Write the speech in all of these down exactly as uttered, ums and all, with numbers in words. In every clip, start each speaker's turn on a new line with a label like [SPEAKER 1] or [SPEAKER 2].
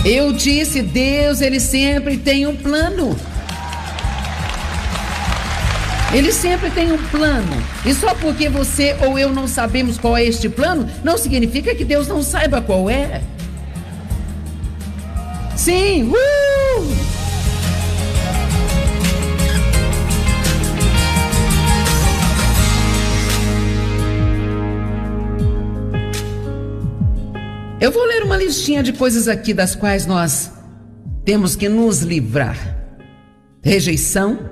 [SPEAKER 1] Eu disse, Deus, ele sempre tem um plano. Ele sempre tem um plano. E só porque você ou eu não sabemos qual é este plano, não significa que Deus não saiba qual é. Sim, uh! Eu vou ler uma listinha de coisas aqui das quais nós temos que nos livrar. Rejeição,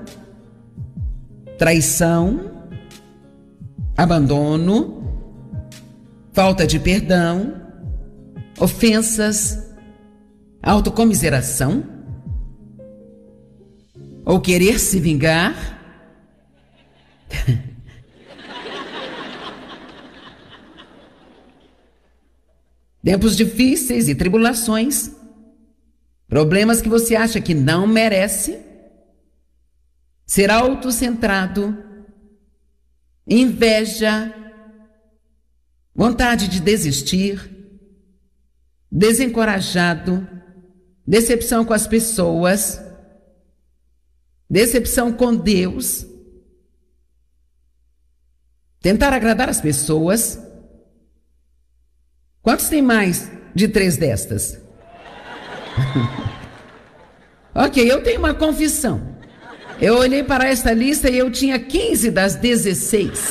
[SPEAKER 1] traição, abandono, falta de perdão, ofensas, autocomiseração, ou querer se vingar, tempos difíceis e tribulações, problemas que você acha que não merece, ser autocentrado, inveja, vontade de desistir, desencorajado, decepção com as pessoas, decepção com Deus, tentar agradar as pessoas. Quantos tem mais de três destas? Ok, eu tenho uma confissão. Eu olhei para esta lista e eu tinha quinze das dezesseis.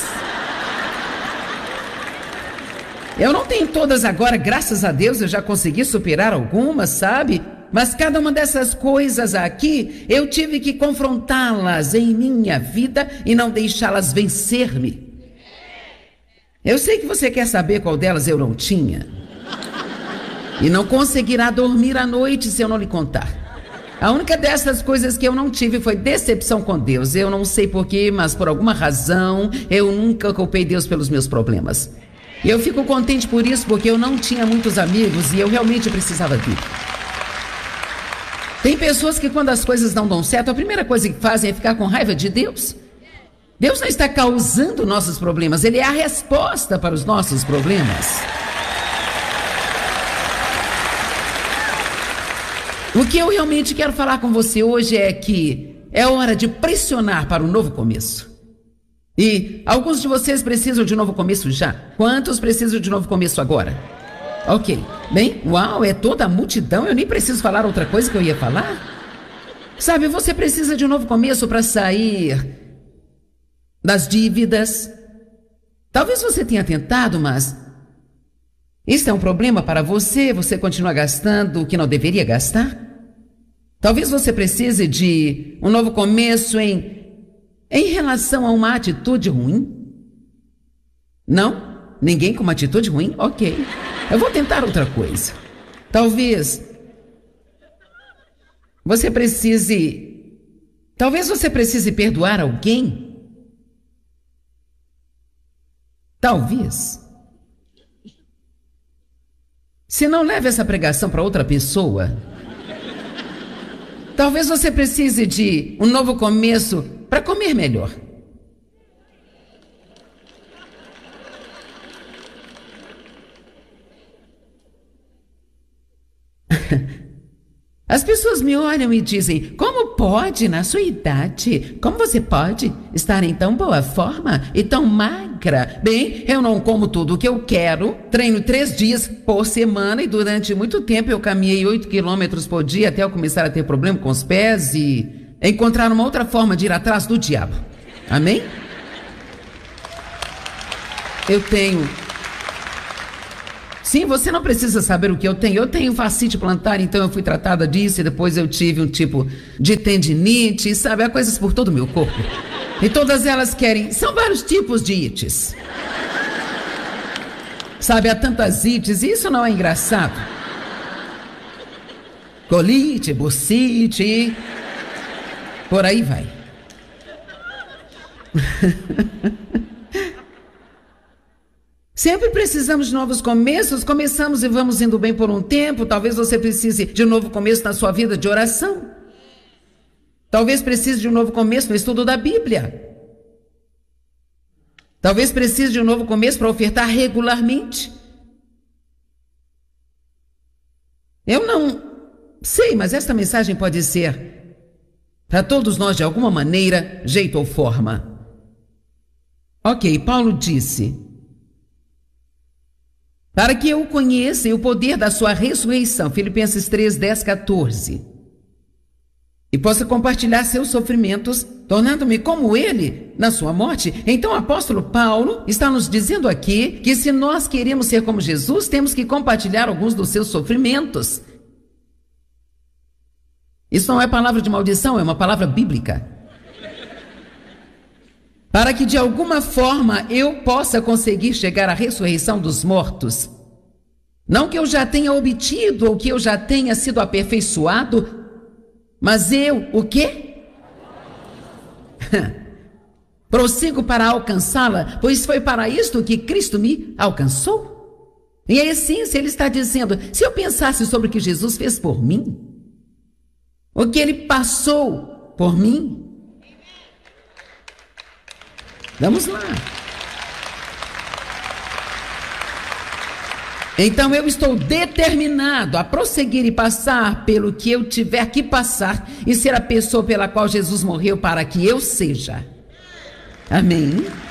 [SPEAKER 1] Eu não tenho todas agora, graças a Deus, eu já consegui superar algumas, sabe? Mas cada uma dessas coisas aqui, eu tive que confrontá-las em minha vida e não deixá-las vencer-me. Eu sei que você quer saber qual delas eu não tinha. E não conseguirá dormir à noite se eu não lhe contar. A única dessas coisas que eu não tive foi decepção com Deus. Eu não sei porquê, mas por alguma razão, eu nunca culpei Deus pelos meus problemas. E eu fico contente por isso, porque eu não tinha muitos amigos e eu realmente precisava dele. Tem pessoas que quando as coisas não dão certo, a primeira coisa que fazem é ficar com raiva de Deus. Deus não está causando nossos problemas, Ele é a resposta para os nossos problemas. O que eu realmente quero falar com você hoje é que é hora de pressionar para um novo começo. E alguns de vocês precisam de um novo começo já. Quantos precisam de um novo começo agora? Ok. Bem, uau, é toda a multidão, eu nem preciso falar outra coisa que eu ia falar. Sabe, você precisa de um novo começo para sair das dívidas. Talvez você tenha tentado, mas isso é um problema para você, você continua gastando o que não deveria gastar. Talvez você precise de um novo começo em, em relação a uma atitude ruim. Não? Ninguém com uma atitude ruim? Ok. Eu vou tentar outra coisa. Talvez você precise... Talvez você precise perdoar alguém. Talvez. Se não, leve essa pregação para outra pessoa. Talvez você precise de um novo começo para comer melhor. As pessoas me olham e dizem, como pode, na sua idade, como você pode estar em tão boa forma e tão magra? Bem, eu não como tudo o que eu quero, treino três dias por semana e durante muito tempo eu caminhei oito quilômetros por dia até eu começar a ter problema com os pés e encontrar uma outra forma de ir atrás do diabo. Amém? Eu tenho... Sim, você não precisa saber o que eu tenho. Eu tenho fascite plantar, então eu fui tratada disso e depois eu tive um tipo de tendinite, sabe? Há coisas por todo o meu corpo. E todas elas querem... São vários tipos de ites. Sabe, há tantas ites e isso não é engraçado. Colite, bursite, por aí vai. Sempre precisamos de novos começos, começamos e vamos indo bem por um tempo. Talvez você precise de um novo começo na sua vida de oração. Talvez precise de um novo começo no estudo da Bíblia. Talvez precise de um novo começo para ofertar regularmente. Eu não, Sei, mas esta mensagem pode ser para todos nós de alguma maneira, jeito ou forma. Ok, Paulo disse: para que eu conheça o poder da sua ressurreição, Filipenses três, dez, quatorze, e possa compartilhar seus sofrimentos, tornando-me como ele na sua morte. Então o apóstolo Paulo está nos dizendo aqui que se nós queremos ser como Jesus, temos que compartilhar alguns dos seus sofrimentos. Isso não é palavra de maldição, é uma palavra bíblica. Para que de alguma forma eu possa conseguir chegar à ressurreição dos mortos. Não que eu já tenha obtido ou que eu já tenha sido aperfeiçoado, mas eu, o quê? Prossigo para alcançá-la, pois foi para isto que Cristo me alcançou. Em essência, ele está dizendo: se eu pensasse sobre o que Jesus fez por mim, o que ele passou por mim, vamos lá. Então eu estou determinado a prosseguir e passar pelo que eu tiver que passar e ser a pessoa pela qual Jesus morreu para que eu seja. Amém?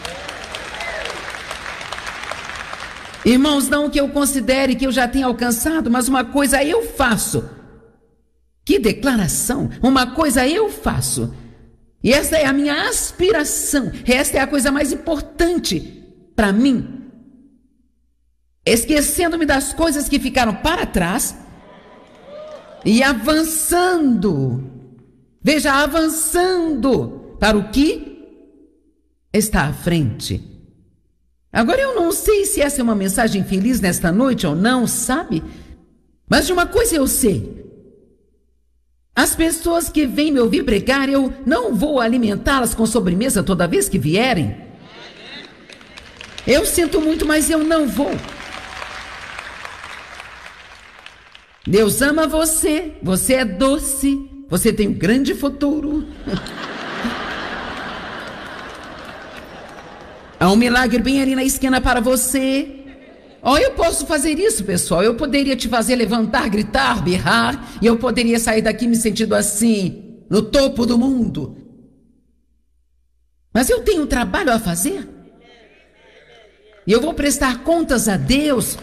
[SPEAKER 1] Irmãos, não que eu considere que eu já tenha alcançado, mas uma coisa eu faço. Que declaração! Uma coisa eu faço. E essa é a minha aspiração. Esta é a coisa mais importante para mim. Esquecendo-me das coisas que ficaram para trás e avançando. Veja, avançando para o que está à frente. Agora eu não sei se essa é uma mensagem feliz nesta noite ou não, sabe? Mas de uma coisa eu sei. As pessoas que vêm me ouvir pregar, eu não vou alimentá-las com sobremesa toda vez que vierem. Eu sinto muito, mas eu não vou. Deus ama você, você é doce, você tem um grande futuro. Há um milagre bem ali na esquina para você. Oh, eu posso fazer isso, pessoal. Eu poderia te fazer levantar, gritar, berrar, e eu poderia sair daqui me sentindo assim, no topo do mundo. Mas eu tenho um trabalho a fazer. E eu vou prestar contas a Deus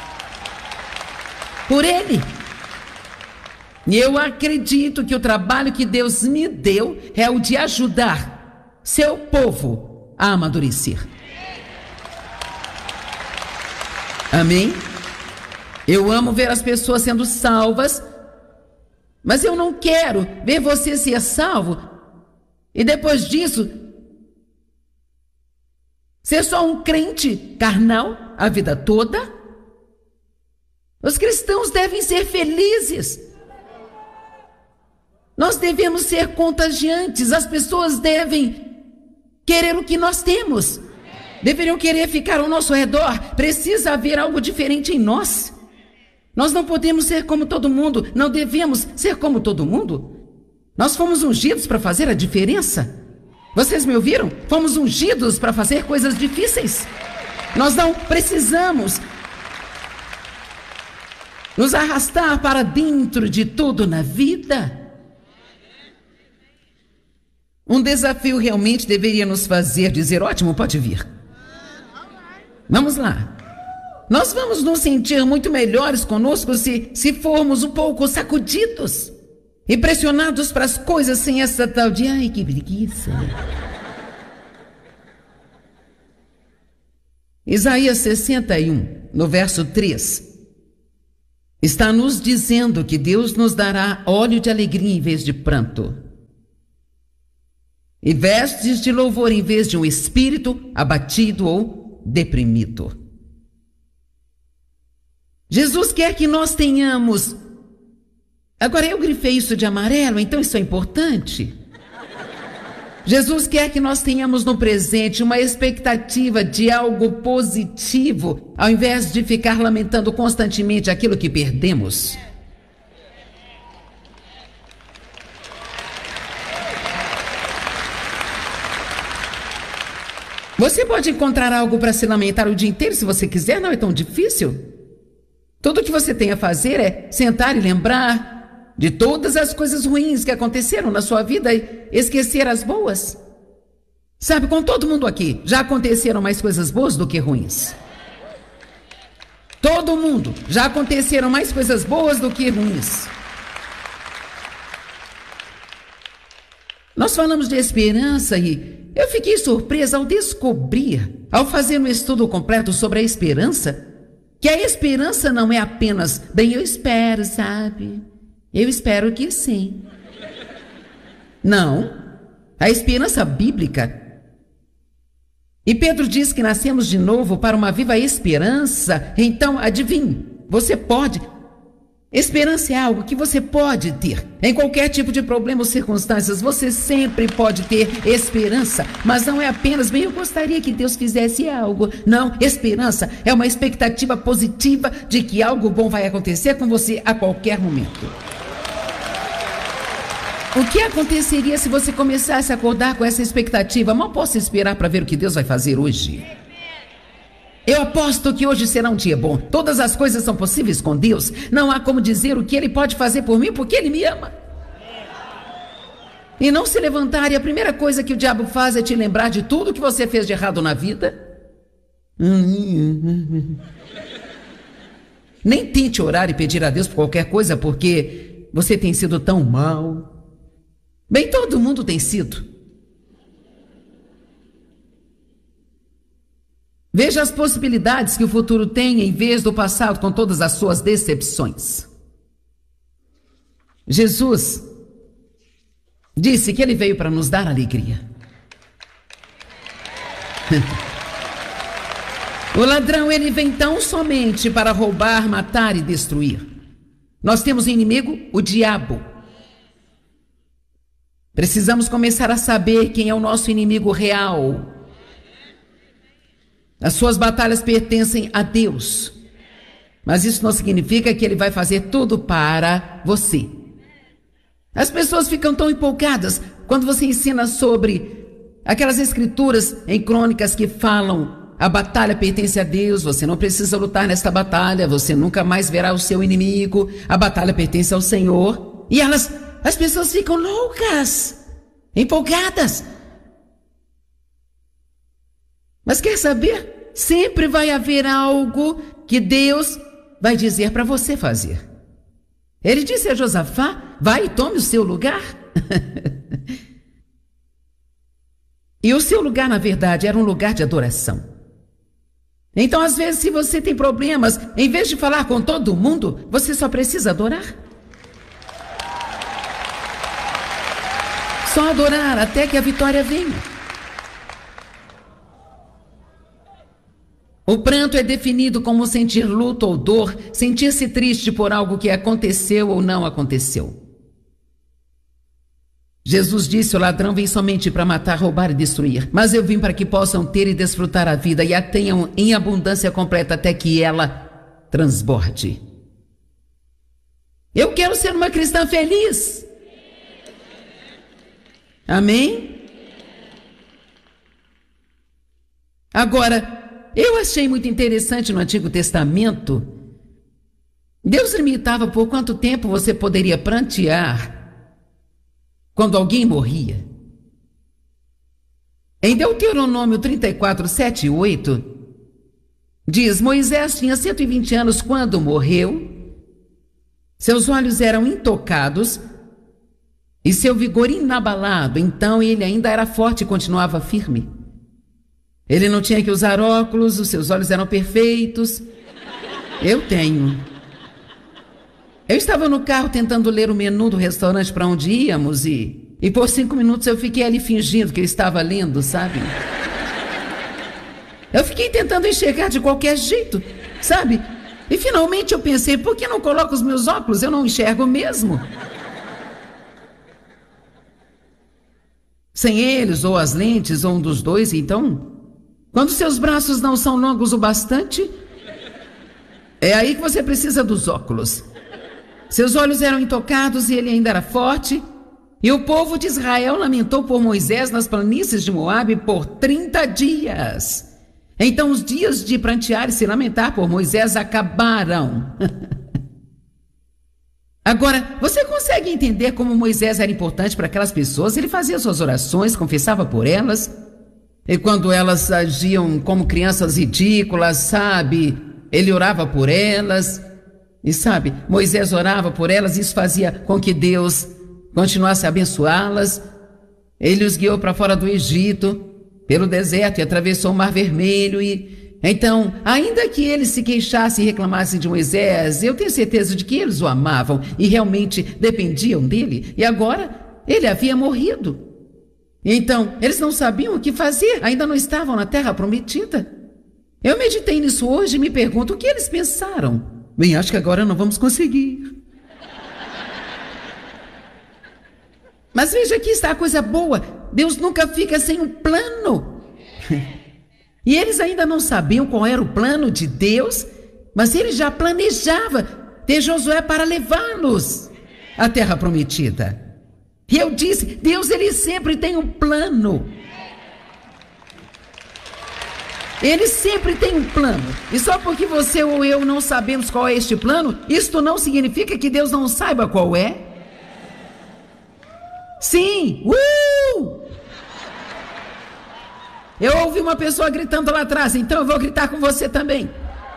[SPEAKER 1] por ele. E eu acredito que o trabalho que Deus me deu é o de ajudar seu povo a amadurecer. Amém? Eu amo ver as pessoas sendo salvas, mas eu não quero ver você ser salvo e depois disso ser só um crente carnal a vida toda. Os cristãos devem ser felizes. Nós devemos ser contagiantes. As pessoas devem querer o que nós temos. Deveriam querer ficar ao nosso redor. Precisa haver algo diferente em nós. Nós não podemos ser como todo mundo. Não devemos ser como todo mundo. Nós fomos ungidos para fazer a diferença. Vocês me ouviram? Fomos ungidos para fazer coisas difíceis. Nós não precisamos nos arrastar para dentro de tudo na vida. Um desafio realmente deveria nos fazer dizer: ótimo, pode vir. Vamos lá. Nós vamos nos sentir muito melhores conosco se, se formos um pouco sacudidos e pressionados para as coisas sem essa tal de ai, que preguiça. Isaías sessenta e um, no verso três, está nos dizendo que Deus nos dará óleo de alegria em vez de pranto, e vestes de louvor em vez de um espírito abatido ou deprimido. Jesus quer que nós tenhamos... Agora eu grifei isso de amarelo, então isso é importante. Jesus quer que nós tenhamos no presente uma expectativa de algo positivo, ao invés de ficar lamentando constantemente aquilo que perdemos. Você pode encontrar algo para se lamentar o dia inteiro se você quiser, não é tão difícil. Tudo o que você tem a fazer é sentar e lembrar de todas as coisas ruins que aconteceram na sua vida e esquecer as boas? Sabe, com todo mundo aqui, já aconteceram mais coisas boas do que ruins. Todo mundo, já aconteceram mais coisas boas do que ruins. Nós falamos de esperança e eu fiquei surpresa ao descobrir, ao fazer um estudo completo sobre a esperança, que a esperança não é apenas, bem, eu espero, sabe? Eu espero que sim. Não, a esperança bíblica. E Pedro diz que nascemos de novo para uma viva esperança. Então, adivinhe, você pode. Esperança é algo que você pode ter. Em qualquer tipo de problema ou circunstâncias, você sempre pode ter esperança. Mas não é apenas, bem, eu gostaria que Deus fizesse algo. Não, esperança é uma expectativa positiva de que algo bom vai acontecer com você a qualquer momento. O que aconteceria se você começasse a acordar com essa expectativa? Mal posso esperar para ver o que Deus vai fazer hoje. Eu aposto que hoje será um dia bom. Todas as coisas são possíveis com Deus. Não há como dizer o que Ele pode fazer por mim, porque Ele me ama. E não se levantar, e a primeira coisa que o diabo faz é te lembrar de tudo que você fez de errado na vida. Nem tente orar e pedir a Deus por qualquer coisa, porque você tem sido tão mal. Bem, todo mundo tem sido. Veja as possibilidades que o futuro tem em vez do passado com todas as suas decepções. Jesus disse que Ele veio para nos dar alegria. O ladrão, ele vem tão somente para roubar, matar e destruir. Nós temos um inimigo, o diabo. Precisamos começar a saber quem é o nosso inimigo real. As suas batalhas pertencem a Deus. Mas isso não significa que Ele vai fazer tudo para você. As pessoas ficam tão empolgadas quando você ensina sobre aquelas escrituras em crônicas que falam: a batalha pertence a Deus, você não precisa lutar nesta batalha, você nunca mais verá o seu inimigo, a batalha pertence ao Senhor. E elas, as pessoas ficam loucas, empolgadas. Mas quer saber? Sempre vai haver algo que Deus vai dizer para você fazer. Ele disse a Josafá: vai e tome o seu lugar. E o seu lugar, na verdade, era um lugar de adoração. Então, às vezes, se você tem problemas, em vez de falar com todo mundo, você só precisa adorar. Só adorar até que a vitória venha. O pranto é definido como sentir luto ou dor, sentir-se triste por algo que aconteceu ou não aconteceu. Jesus disse: o ladrão vem somente para matar, roubar e destruir, mas eu vim para que possam ter e desfrutar a vida e a tenham em abundância completa até que ela transborde. Eu quero ser uma cristã feliz. Amém? Agora, eu achei muito interessante no Antigo Testamento, Deus limitava por quanto tempo você poderia prantear quando alguém morria. Em Deuteronômio trinta e quatro, sete e oito, diz: Moisés tinha cento e vinte anos quando morreu, seus olhos eram intocados e seu vigor inabalado, então ele ainda era forte e continuava firme. Ele não tinha que usar óculos, os seus olhos eram perfeitos. Eu tenho. Eu estava no carro tentando ler o menu do restaurante para onde íamos e, e por cinco minutos eu fiquei ali fingindo que eu estava lendo, sabe? Eu fiquei tentando enxergar de qualquer jeito, sabe? E finalmente eu pensei: por que não coloco os meus óculos? Eu não enxergo mesmo. Sem eles, ou as lentes, ou um dos dois, então... Quando seus braços não são longos o bastante, é aí que você precisa dos óculos. Seus olhos eram intocados e ele ainda era forte. E o povo de Israel lamentou por Moisés nas planícies de Moabe por trinta dias. Então os dias de prantear e se lamentar por Moisés acabaram. Agora, você consegue entender como Moisés era importante para aquelas pessoas? Ele fazia suas orações, confessava por elas. E quando elas agiam como crianças ridículas, sabe? Ele orava por elas. E sabe, Moisés orava por elas, e isso fazia com que Deus continuasse a abençoá-las. Ele os guiou para fora do Egito, pelo deserto, e atravessou o Mar Vermelho. E então, ainda que eles se queixassem e reclamassem de Moisés, eu tenho certeza de que eles o amavam e realmente dependiam dele. E agora, ele havia morrido. Então, eles não sabiam o que fazer, ainda não estavam na terra prometida. Eu meditei nisso hoje e me pergunto o que eles pensaram. Bem, acho que agora não vamos conseguir. Mas veja, aqui está a coisa boa. Deus nunca fica sem um plano. E eles ainda não sabiam qual era o plano de Deus, mas ele já planejava ter Josué para levá-los à terra prometida. E eu disse, Deus, ele sempre tem um plano. Ele sempre tem um plano. E só porque você ou eu não sabemos qual é este plano, isto não significa que Deus não saiba qual é. Sim! Uh! Eu ouvi uma pessoa gritando lá atrás, então eu vou gritar com você também.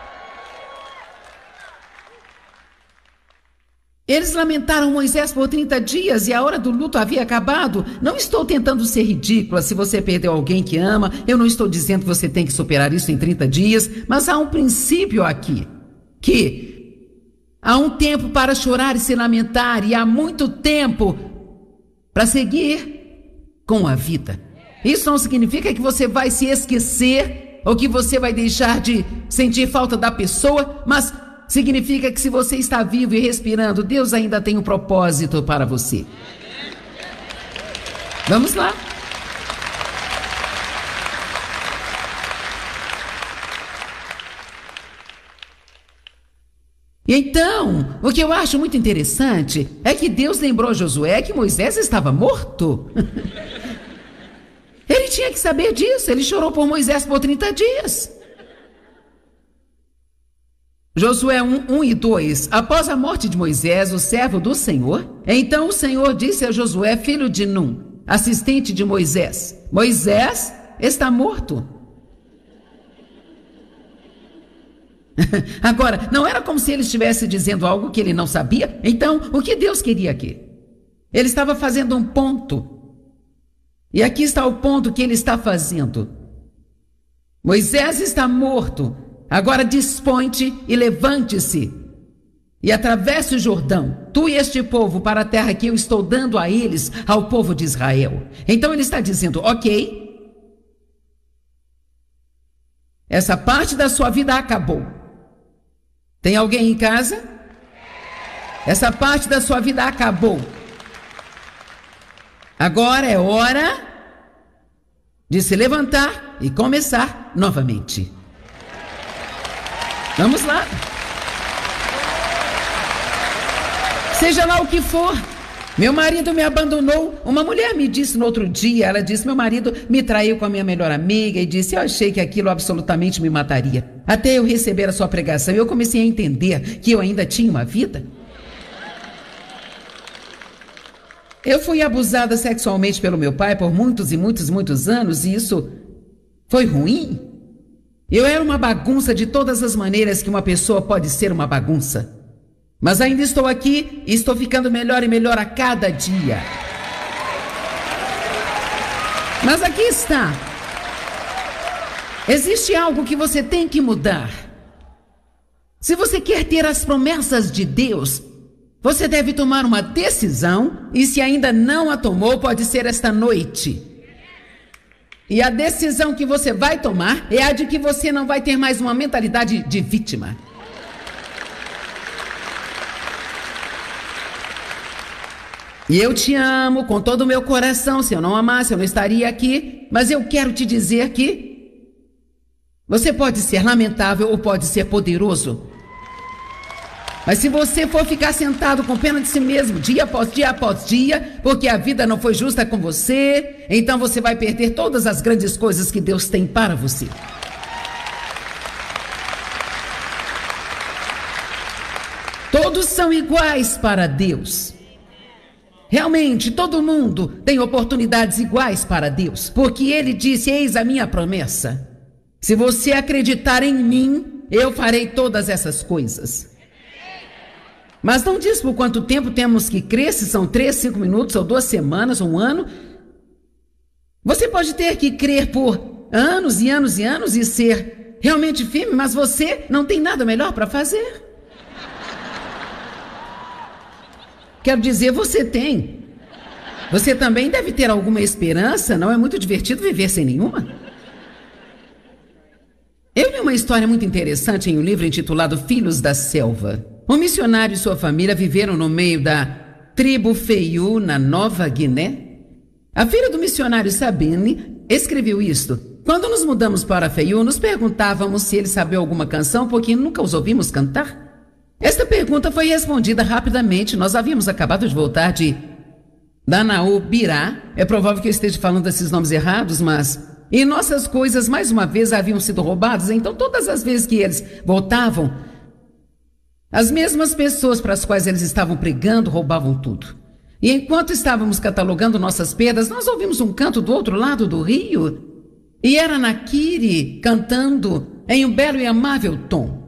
[SPEAKER 1] Eles lamentaram Moisés por trinta dias e a hora do luto havia acabado. Não estou tentando ser ridícula. Se você perdeu alguém que ama, eu não estou dizendo que você tem que superar isso em trinta dias, mas há um princípio aqui, que há um tempo para chorar e se lamentar, e há muito tempo para seguir com a vida. Isso não significa que você vai se esquecer ou que você vai deixar de sentir falta da pessoa, mas significa que se você está vivo e respirando, Deus ainda tem um propósito para você. Vamos lá. Então, o que eu acho muito interessante é que Deus lembrou a Josué que Moisés estava morto. Ele tinha que saber disso, ele chorou por Moisés por trinta dias. Josué um, um e dois. Após a morte de Moisés, o servo do Senhor, então o Senhor disse a Josué, filho de Num, assistente de Moisés, Moisés está morto. Agora, não era como se ele estivesse dizendo algo que ele não sabia. Então, o que Deus queria aqui? Ele estava fazendo um ponto. E aqui está o ponto que ele está fazendo. Moisés está morto. Agora dispõe-te e levante-se e atravesse o Jordão, tu e este povo, para a terra que eu estou dando a eles, ao povo de Israel. Então ele está dizendo, ok, essa parte da sua vida acabou. Tem alguém em casa? Essa parte da sua vida acabou. Agora é hora de se levantar e começar novamente. Vamos lá. Seja lá o que for. Meu marido me abandonou. Uma mulher me disse no outro dia, ela disse, meu marido me traiu com a minha melhor amiga e disse, eu achei que aquilo absolutamente me mataria. Até eu receber a sua pregação, eu comecei a entender que eu ainda tinha uma vida. Eu fui abusada sexualmente pelo meu pai por muitos e muitos, muitos anos, e isso foi ruim. Eu era uma bagunça de todas as maneiras que uma pessoa pode ser uma bagunça. Mas ainda estou aqui e estou ficando melhor e melhor a cada dia. Mas aqui está. Existe algo que você tem que mudar. Se você quer ter as promessas de Deus, você deve tomar uma decisão, e se ainda não a tomou, pode ser esta noite. E a decisão que você vai tomar é a de que você não vai ter mais uma mentalidade de vítima. E eu te amo com todo o meu coração. Se eu não amasse, eu não estaria aqui. Mas eu quero te dizer que você pode ser lamentável ou pode ser poderoso. Mas se você for ficar sentado com pena de si mesmo, dia após dia após dia, porque a vida não foi justa com você, então você vai perder todas as grandes coisas que Deus tem para você. Todos são iguais para Deus. Realmente, todo mundo tem oportunidades iguais para Deus, porque Ele disse: eis a minha promessa. Se você acreditar em mim, eu farei todas essas coisas. Mas não diz por quanto tempo temos que crer, se são três, cinco minutos, ou duas semanas, ou um ano. Você pode ter que crer por anos e anos e anos e ser realmente firme, mas você não tem nada melhor para fazer. Quero dizer, você tem. Você também deve ter alguma esperança, não é muito divertido viver sem nenhuma? Eu li uma história muito interessante em um livro intitulado Filhos da Selva. Um missionário e sua família viveram no meio da tribo Feiú, na Nova Guiné. A filha do missionário Sabine escreveu isto: quando nos mudamos para Feiú, nos perguntávamos se ele sabia alguma canção, porque nunca os ouvimos cantar. Esta pergunta foi respondida rapidamente. Nós havíamos acabado de voltar de Danaú Birá. É provável que eu esteja falando esses nomes errados, mas... E nossas coisas, mais uma vez, haviam sido roubadas. Então, todas as vezes que eles voltavam, as mesmas pessoas para as quais eles estavam pregando roubavam tudo. E enquanto estávamos catalogando nossas perdas, nós ouvimos um canto do outro lado do rio. E era Nakiri cantando em um belo e amável tom.